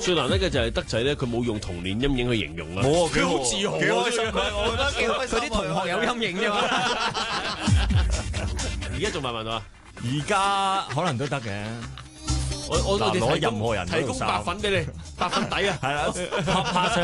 最難得嘅就係德仔咧，佢冇用童年陰影去形容啊。 冇啊， 佢好自豪， 幾開心啊！我覺得幾開心。 佢啲同學有陰影啫嘛。 而家仲慢慢啊？ 而家可能都得嘅。 我哋攞任何人提供白粉俾你，白粉底啊！ 係啦，拍上